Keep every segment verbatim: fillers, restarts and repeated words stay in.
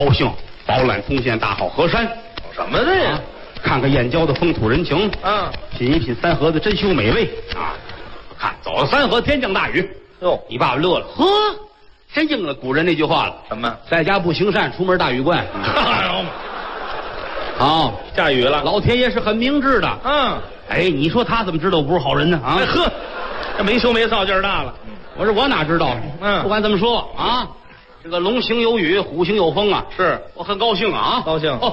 高兴，饱览通县，大好河山。 什么的呀？ 啊看看燕郊的风土人情， 啊， 品一品三河的珍馐美味啊！看走了三河，天降大雨。 哟， 你爸爸乐了，呵，真应了古人那句话了， 什么？ 在家不行善，出门大雨灌。好， 下雨了。 老天爷是很明智的。 嗯， 哎，你说他怎么知道我不是好人呢？啊， 哎呵，这没羞没臊劲儿大了。 我说我哪知道？ 嗯不管怎么说啊，这个龙行有雨，虎行有风啊。 是我很高兴啊， 高兴。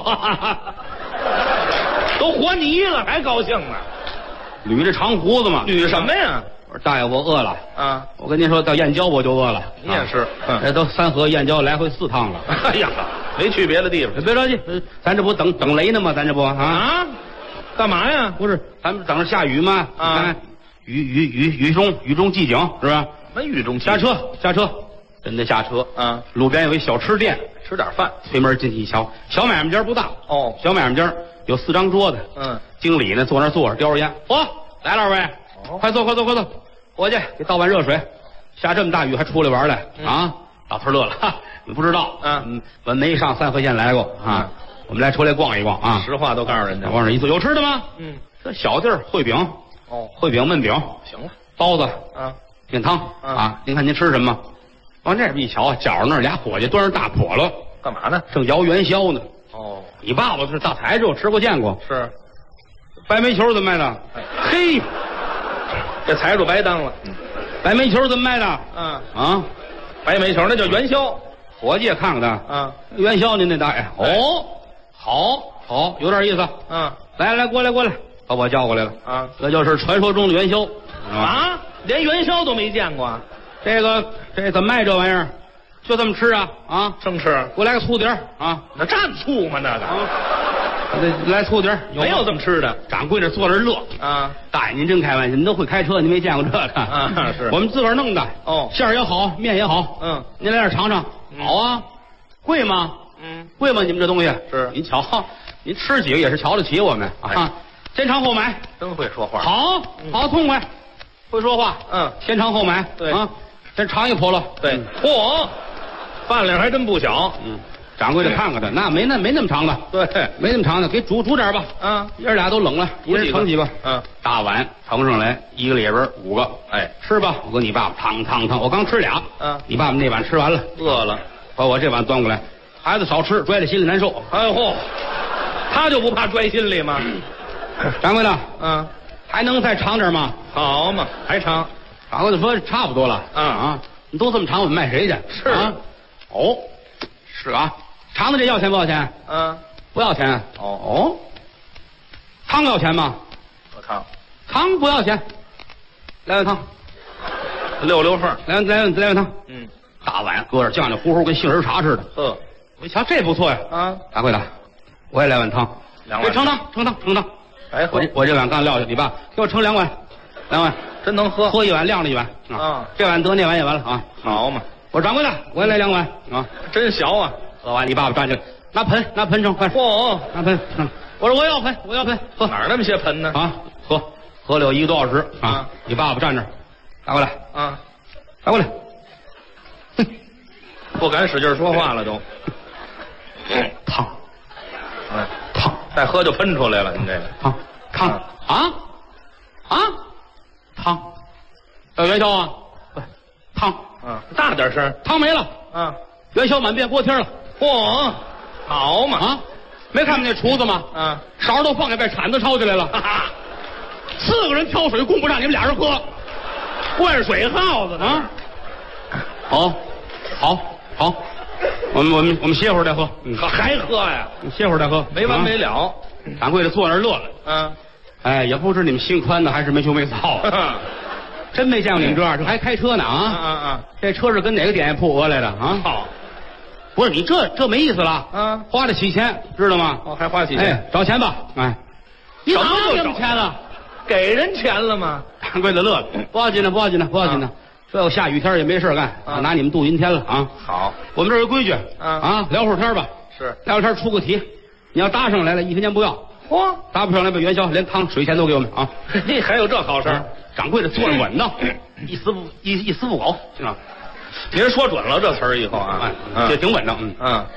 都和泥了还高兴呢？ 捋着长胡子嘛。 捋什么呀？ 我说大爷，我饿了。 啊， 我跟您说，到燕郊我就饿了。 你也是。 啊这都三河燕郊来回四趟了。 哎呀，没去别的地方。 别着急，呃咱这不等等雷呢吗？咱这不啊？ 啊？干嘛呀？ 不是，咱们等着下雨吗？ 啊你看雨雨雨雨中雨中寂静，是吧？ 什么雨中下车下车，真的下车。 啊， 路边有一小吃店， 吃点饭。 推门进去一瞧，小买卖间不大。 哦， 小买卖间有四张桌子。 嗯， 经理呢坐那儿坐着，叼着烟。嚯，来了二位， 哦快坐快坐快坐，伙计给倒碗热水。下这么大雨还出来玩来、 嗯、 啊？老头乐了，哈，你不知道， 嗯嗯，我没上三河县来过啊， 嗯、 我们来出来逛一逛啊。 实话都告诉人家。 往这一坐，有吃的吗？ 嗯， 这小地儿，烩饼， 哦， 烩饼焖饼， 行了， 包子， 啊， 面汤、 嗯、 啊。您看您吃什么？往这边一瞧，角上那儿俩伙计端着大笸箩， 干嘛呢？ 正摇元宵呢。 哦， 你爸爸是大财主，吃过见过。 是， 白煤球怎么卖的？ 哎、 嘿， 这财主白当了。嗯， 白煤球怎么卖的？ 嗯啊， 白煤球那叫元宵。 伙计也看看的。 啊， 元宵您那大爷。 哎、 哦，好，好，有点意思。 嗯， 来来，过来过来，把我叫过来了。 啊， 这就是传说中的元宵。 啊，连元宵都没见过。 这个这怎么卖这玩意儿？就这么吃啊？啊， 生吃。 给我来个醋碟儿啊！ 那蘸醋吗？那个。 啊，这来醋碟儿。 没有这么吃的。 掌柜这坐那儿乐。 啊， 大爷您真开玩笑，您都会开车，您没见过这个啊？是。 我们自个儿弄的。 哦， 馅儿也好，面也好。 嗯， 您来这尝尝。 嗯、 好啊，贵吗？ 嗯， 贵吗？你们这东西是。 您瞧，您吃几个也是瞧得起我们啊！ 哎、 先尝后买， 真会说话。 好，好痛快，会说话。 嗯， 先尝后买。 对啊，先尝一笸箩。 对，嚯、嗯，饭量还真不小。 嗯，掌柜的看看他，那没那没那么长的。 对， 没那么长的，给煮煮点吧。 啊， 爷儿俩都冷了，一人盛几个。 嗯， 大碗盛上来，一个里边五个。 哎， 吃吧，我跟你爸爸烫烫烫，我刚吃俩。 嗯， 你爸爸那碗吃完了， 饿了， 把我这碗端过来。孩子少吃，拽着心里难受。 哎呦嚯，他就不怕拽心里吗？ 掌柜的， 嗯， 还能再长点吗？ 好嘛，还长。 掌柜的说差不多了。 嗯啊，你都这么长，我们卖谁去？ 是啊，哦，是啊，长的这要钱不要钱？ 嗯， 不要钱。 哦哦，汤要钱吗？ 我汤， 汤不要钱。来碗汤， 溜溜缝。 来碗来碗来碗汤。 嗯， 大碗搁着酱酱糊糊，跟杏仁茶似的。 呵， 我一瞧这不错呀。 啊， 掌柜的，我也来碗汤。 两碗。 盛汤，盛汤，盛汤。 哎， 我这我这碗刚撂下，你爸给我盛两碗，两碗， 真能喝。 喝一碗晾了一碗啊。 啊， 这碗得，那碗也完了啊。 好嘛。 我说掌柜的，我也来两碗啊。 真小啊。 喝完，你爸爸站起来，拿盆，拿盆盛，快。 嚯， 拿盆。嗯，我说我要盆，我要盆，喝。 哪儿那么些盆呢？ 啊，喝，喝了有一个多小时啊。你爸爸站那儿，拿过来， 啊， 拿过来。哼， 不敢使劲说话了都。 烫， 哎， 烫， 再喝就喷出来了，您这个烫烫啊啊烫，要元宵啊？不，烫， 嗯，大点声。 汤没了， 啊， 元宵满遍锅贴了。 嚯，好嘛啊！没看见那厨子吗？ 啊， 勺都放下，把铲子抄起来了。哈哈，四个人挑水供不上，你们俩人喝， 灌水耗子啊！好，好，好，我们我们我们歇会儿再喝。嗯， 还喝呀？ 歇会儿再喝， 没完没了。 掌柜的坐那儿乐了。 嗯， 哎，也不知你们心宽呢还是没羞没臊。真没见过你们这样，这还开车呢啊！ 啊啊！ 这车是跟哪个点铺讹来的啊？ 好， 不是你这这没意思了。 啊， 花得起钱，知道吗？ 哦，还花起钱。 哎，找钱吧。哎，你什么哪就有钱了？ 给人钱了吗？ 掌柜的乐了，不要紧的，不要紧的，不要紧的。这有下雨天也没事干，啊，拿你们镀阴天了啊。 好， 我们这儿有规矩， 啊啊，聊会儿天吧。 是， 聊会儿天出个题，你要搭上来了，一分钱不要。 嚯， 搭不上来把元宵连汤水钱都给我们啊。 嘿，还有这好事儿？ 掌柜的坐着稳当，一丝不一一丝不苟，是吧？ 您说准了这词儿以后啊， 这挺稳当。嗯嗯，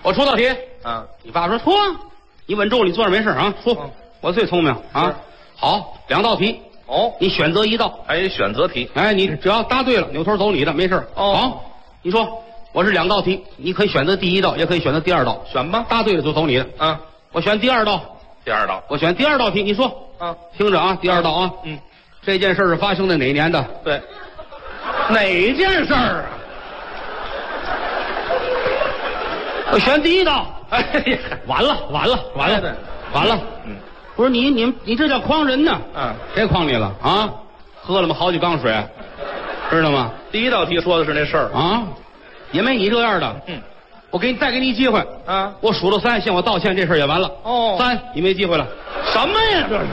我出道题。 啊， 你爸说出啊，你稳住，你坐着没事啊，出。 嗯我最聪明啊。好，两道题， 哦， 你选择一道。 还有选择题。 哎，你只要答对了，扭头走你的，没事。 哦好，你说我是两道题，你可以选择第一道，也可以选择第二道。 选吧。 答对了就走你的。 啊， 我选第二道， 第二道。 我选第二道题，你说。 啊， 听着啊，第二道啊。 嗯， 这件事是发生在哪年的？ 对。哪件事儿啊？ 我选第一道。 哎呀， 完了，完了，完了， 对对完了。 嗯， 不是你，你你这叫诓人呢？ 嗯， 谁诓你了啊？喝了吗？好几缸水，知道吗？ 第一道题说的是那事儿。 啊，也没你这样的。 嗯， 我给你再给你一机会。 啊， 我数到三，向我道歉，这事儿也完了。 哦三，你没机会了。 什么呀？这是。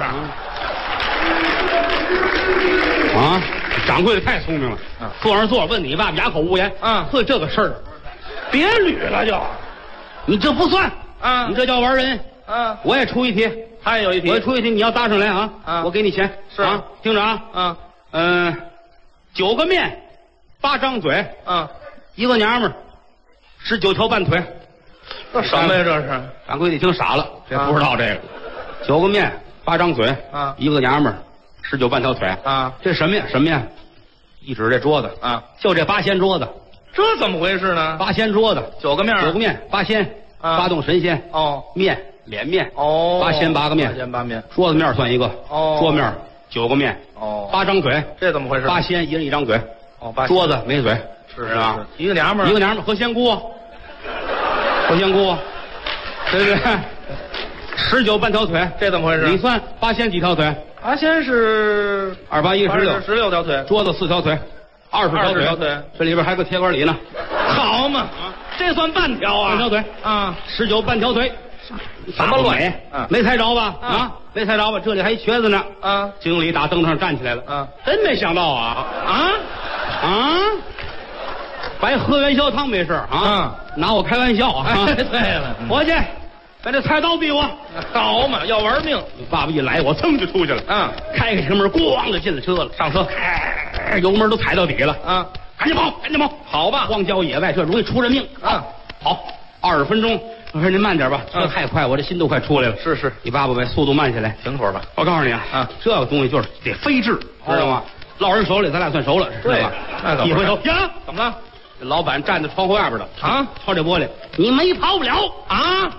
啊，掌柜的太聪明了。 啊坐那儿坐着，问你爸爸哑口无言。 啊会这个事儿， 别捋了就。 你这不算啊你这叫玩人。 啊， 我也出一题， 还有一题。 我也出一题，你要答上来啊， 啊我给你钱。 是啊，听着啊， 啊嗯、九个面，八张嘴， 啊， 一个娘们儿，十九条半腿。 这什么呀？这是。 掌柜的听傻了，这啊不知道这个。九个面，八张嘴， 啊一个娘们儿，十九半条腿。 啊这什么呀？什么呀？一指这桌子， 啊， 就这八仙桌子， 这怎么回事呢？ 八仙桌子， 九个面儿。 九个面，八仙， 啊八洞神仙， 哦面脸面， 哦， 八仙八个面八仙八面。 桌子面算一个， 哦桌面九个面， 哦， 八张嘴， 这怎么回事？ 八仙一人一张嘴， 哦，八桌子没嘴， 是吧？ 是一个娘们儿， 一个娘们儿和仙姑，和仙姑，对不对？十九半条腿， 这怎么回事？ 你算八仙几条腿？ 八仙是二八一十六， 十六条腿， 桌子四条腿，二十条二十条腿这里边还有个铁管里呢， 好嘛？这算半条啊？ 半条腿， 啊？ 十九半条腿， 什么乱美嗯没猜着吧？ 嗯啊，没猜着吧？这里还一瘸子呢。 啊经理打凳子上站起来了。 啊真没想到啊啊！ 啊！白喝元宵汤没事啊，拿我开玩笑啊！ 哎对了嗯伙计，把这菜刀逼我。 好嘛，要玩命你爸爸一来，我噌就出去了。 啊！ 开开车门，咣就进了车了。上车，哎油门都踩到底了。 啊！ 赶紧跑，赶紧跑！ 好吧， 荒郊野外，这容易出人命啊！ 好，二十分钟。我说您慢点吧，车嗯太快，我这心都快出来了。 是是， 你爸爸把速度慢下来。 停会儿吧。 我告诉你啊， 啊这个东西就是得飞智，知道吗？落人手里，咱俩算熟了，知道对吧？ 那可不是一回头呀， 怎么了？ 这老板站在窗户外边的啊， 敲这玻璃，你没跑不了啊！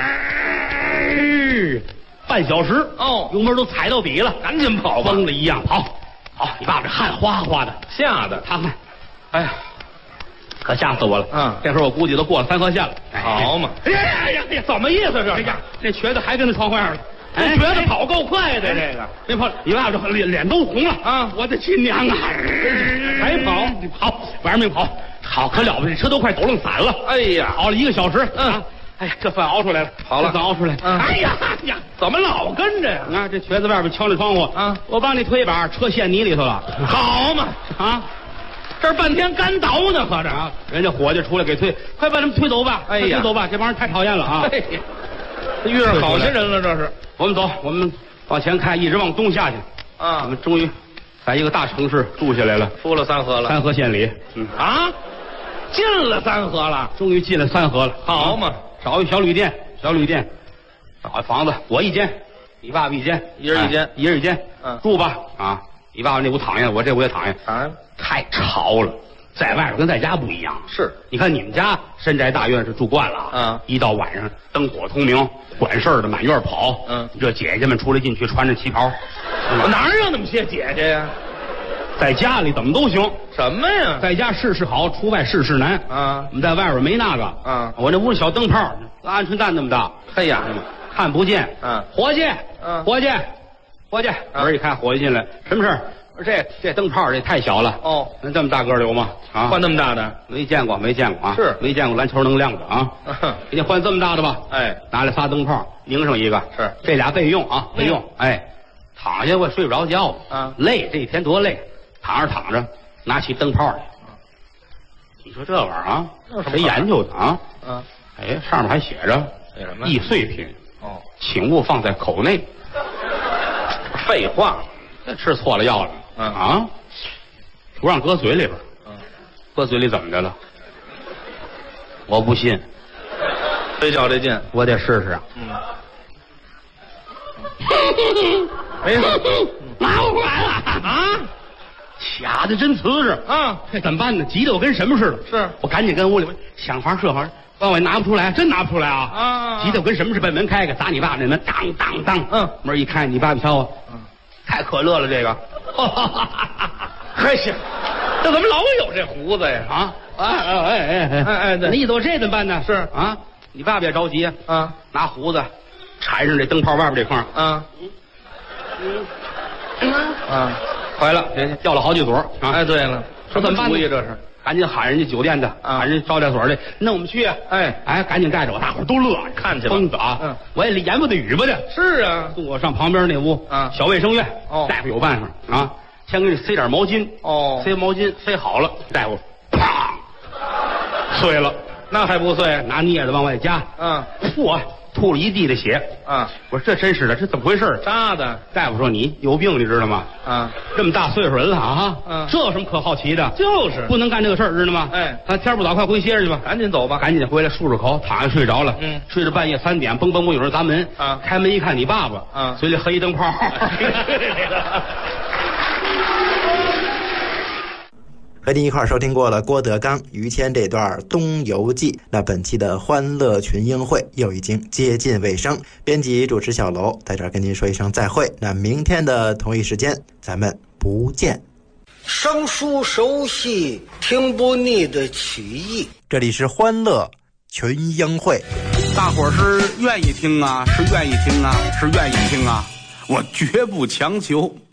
哎半小时哦油门都踩到底了， 赶紧跑吧！ 疯了一样跑。好，你爸爸这汗哗哗的， 吓的， 他看，哎呀，可吓死我了。 嗯这时候我估计都过了三河县了。哎好嘛哎呀呀呀呀！ 怎么意思这是？ 哎呀，这瘸子还跟在窗户外边了。 这瘸子跑够快的，这个没跑，你爸爸这脸脸都红了啊我的亲娘啊！ 还跑你跑，玩命跑，好可了不得，车都快抖楞散了。 哎呀， 跑了一个小时， 嗯啊，哎呀，这算熬出来了， 好了这算熬出来。 嗯哎呀呀， 怎么老跟着呀？ 你看这瘸子外边敲那窗户啊我帮你推一把，车陷泥里头了。 好嘛， 啊这儿半天干倒呢，合着啊！人家伙计出来给推，快把他们推走吧！ 哎呀快推走吧！这帮人太讨厌了啊！ 哎呀，遇上好些人了，这是我们走，我们往前开，一直往东下去。我啊们，终于在一个大城市住下来了， 出了三河了三河县里。嗯， 啊，进了三河了， 终于进了三河了。 好嘛啊找一小旅店，小旅店，找一房子，我一间，你爸爸一间， 一人一间哎一人一间， 嗯住吧啊！你爸爸那屋躺下，我这屋也躺下， 啊， 太吵了，在外边跟在家不一样。 是， 你看你们家深宅大院是住惯了啊， 嗯一到晚上灯火通明，管事儿的满院跑， 嗯这姐姐们出来进去穿着旗袍，是吧哪有那么些姐姐呀？ 在家里怎么都行， 什么呀？ 在家事事好，出外事事难。 啊我们在外边没那个， 啊我这屋小灯泡，鹌鹑蛋那么大， 嘿呀， 看不见。 嗯伙计， 嗯伙计，伙计，门一开，伙计进来，什么事儿？我说这这灯泡这太小了。 哦， 那这么大个儿的有吗？啊， 换那么大的？ 没见过，没见过啊， 是没见过篮球能亮的啊。给你换这么大的吧。 哎， 拿来仨灯泡，拧上一个， 是这俩备用啊，备用。哎，躺下我睡不着觉， 啊累，这一天多累，躺着躺着，拿起灯泡来。你说这玩意儿啊那有，什么谁研究的啊？ 嗯， 哎，上面还写着写什么易碎品， 哦， 请勿放在口内。 废话， 这吃错了药了。 嗯啊，不让搁嘴里边， 嗯， 搁嘴里怎么的了？我不信。 非较这劲。 我得试试啊。 嗯，没事。 拿不出来了啊！ 卡的真瓷实啊！ 这怎么办呢？急得我跟什么似的。 是我赶紧跟屋里想法设法，往外拿不出来，真拿不出来啊！ 啊！ 急得我跟什么似的，把门开开，砸你爸那门，当当当。 嗯， 门一开，你爸爸瞧我， 嗯， 太可乐了这个。 还行，这怎么老有这胡子呀？ 啊！哎哎哎哎哎哎，对， 那意思我这怎么办呢？ 是啊，你爸爸也着急啊， 啊， 拿胡子缠上这灯泡外边这块儿， 啊， 嗯啊， 坏了，掉了好几撮啊！ 哎，对了， 说怎么办呢？ 主意这是？ 赶紧喊人家酒店的， 啊喊人招待所的，那我们去啊！ 哎哎，赶紧带着我，大伙儿都乐， 看去吧疯子啊！ 嗯， 我也言不得语不的， 是啊， 送我上旁边那屋啊小卫生院。 哦大夫有办法啊，先给你塞点毛巾， 哦， 塞毛巾塞好了，大夫啪碎了， 那还不碎？ 拿镊子往外夹， 嗯吐啊，吐了一地的血。 啊， 我说这真是的，这怎么回事？ 扎的大夫说你有病，你知道吗？ 啊， 这么大岁数人了啊， 嗯这有什么可好奇的？ 就是不能干这个事儿，知道吗？ 哎他天不早，快回歇着去吧。 赶紧走吧。 赶紧回来漱漱口，躺下睡着了。 嗯睡到半夜三点，嘣嘣嘣有人砸门。 啊开门一看，你爸爸。 啊嘴里喝一灯泡。 和您一块儿收听过了郭德纲、于谦这段《东游记》，那本期的欢乐群英会又已经接近尾声。编辑主持小楼在这儿跟您说一声再会，那明天的同一时间咱们不见。 生疏熟悉，听不腻的曲艺。 这里是欢乐群英会， 大伙儿是愿意听啊，是愿意听啊，是愿意听啊，我绝不强求。